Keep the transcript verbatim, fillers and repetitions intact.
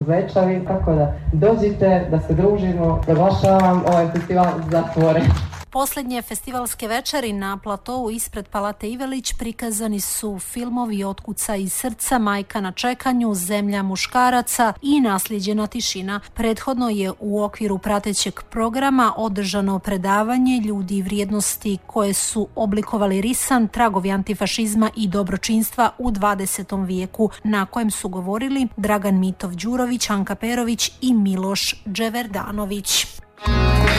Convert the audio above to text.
Zvečavi, tako da dođite, da se družimo, proglašavam ovaj festival zatvoren. Posljednje festivalske večeri na platovu ispred Palate Ivelić prikazani su filmovi Otkuca iz srca, Majka na čekanju, Zemlja muškaraca i Naslijeđena tišina. Prethodno je u okviru pratećeg programa održano predavanje Ljudi i vrijednosti koje su oblikovali risan, tragovi antifašizma i dobročinstva u dvadesetom vijeku, na kojem su govorili Dragan Mitov Đurović, Anka Perović i Miloš Dževerdanović.